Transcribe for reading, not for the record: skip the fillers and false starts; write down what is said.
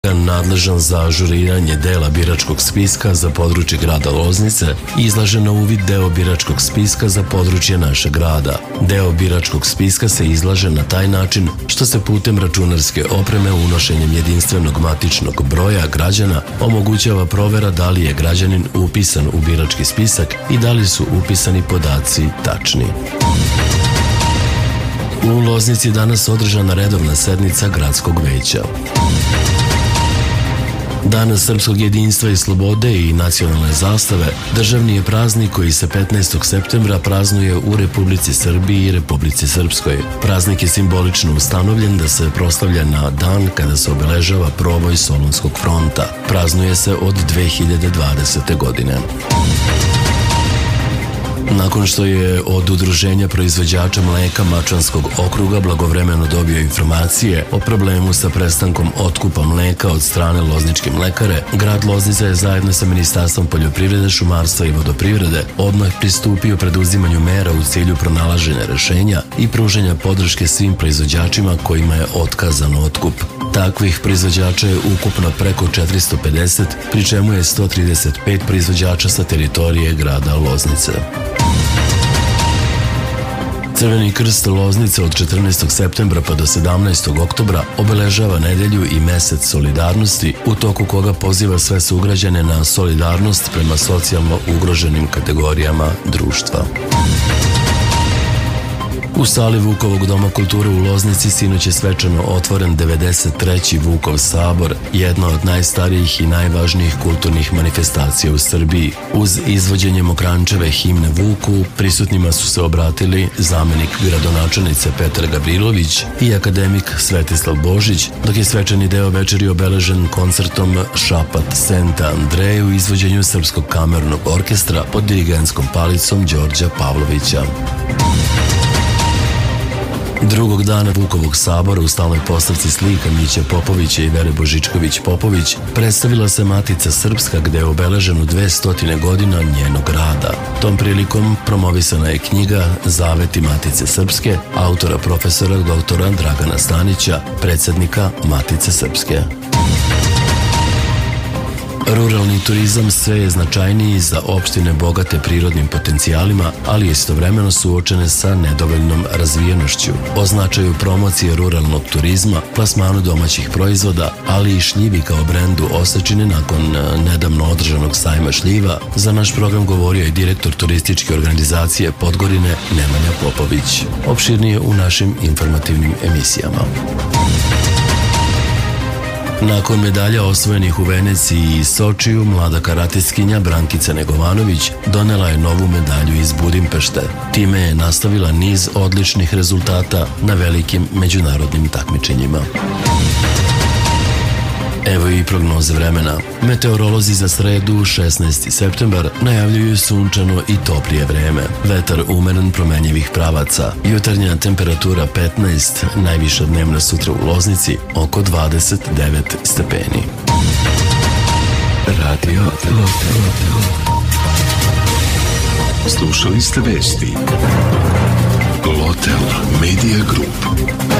nadležan za ažuriranje dela biračkog spiska za područje grada Loznice izlaže na uvid deo biračkog spiska za područje našeg grada. Deo biračkog spiska se izlaže na taj način što se putem računarske opreme unošenjem jedinstvenog matičnog broja građana omogućava provera da li je građanin upisan u birački spisak i da li su upisani podaci tačni. U Loznici je danas održana redovna sednica gradskog veća. Dan srpskog jedinstva i slobode i nacionalne zastave državni je praznik koji se 15. septembra praznuje u Republici Srbiji i Republici Srpskoj. Praznik je simbolično ustanovljen da se proslavlja na dan kada se obeležava proboj Solunskog fronta. Praznuje se od 2020. godine. Nakon što je od Udruženja proizvođača mleka Mačvanskog okruga blagovremeno dobio informacije o problemu sa prestankom otkupa mleka od strane lozničke mlekare, grad Loznica je zajedno sa Ministarstvom poljoprivrede, šumarstva i vodoprivrede odmah pristupio preduzimanju mera u cilju pronalaženja rešenja i pruženja podrške svim proizvođačima kojima je otkazan otkup. Takvih proizvođača je ukupno preko 450, pri čemu je 135 proizvođača sa teritorije grada Loznice. Crveni krst Loznice od 14. septembra pa do 17. oktobra obeležava nedelju i mesec solidarnosti, u toku koga poziva sve sugrađane na solidarnost prema socijalno ugroženim kategorijama društva. U sali Vukovog doma kulture u Loznici sinoć je svečano otvoren 93. Vukov sabor, jedna od najstarijih i najvažnijih kulturnih manifestacija u Srbiji. Uz izvođenje Mokrančeve himne Vuku, prisutnima su se obratili zamenik gradonačelnice Petar Gavrilović i akademik Svetislav Božić, dok je svečani deo večeri obeležen koncertom Šapat Senta Andreje u izvođenju Srpskog kamernog orkestra pod dirigentskom palicom Đorđa Pavlovića. Drugog dana Vukovog sabora u stalnoj postavci slika Miće Popovića i Vere Božičković-Popović predstavila se Matica Srpska gde je obeleženo 200 godina njenog rada. Tom prilikom promovisana je knjiga Zaveti Matice Srpske, autora profesora doktora Dragana Stanića, predsednika Matice Srpske. Ruralni turizam sve je značajniji za opštine bogate prirodnim potencijalima, ali istovremeno suočene sa nedovoljnom razvijenošću. O značaju promocije ruralnog turizma, plasmanu domaćih proizvoda, ali i šljivi kao brendu Osečine nakon nedavno održanog sajma šljiva, za naš program govorio je direktor turističke organizacije Podgorine Nemanja Popović. Opširnije u našim informativnim emisijama. Nakon medalja osvojenih u Veneciji i Sočiju, mlada karateskinja Brankica Negovanović donela je novu medalju iz Budimpešte. Time je nastavila niz odličnih rezultata na velikim međunarodnim takmičenjima. Evo i prognoze vremena. Meteorolozi za sredu, 16. septembar, najavljuju sunčano i toplije vreme. Vetar umeren promenjivih pravaca. Jutarnja temperatura 15, najviša dnevna sutra u Loznici oko 29 stepeni. Radio Lotel. Slušali ste vesti Lotel Media Group.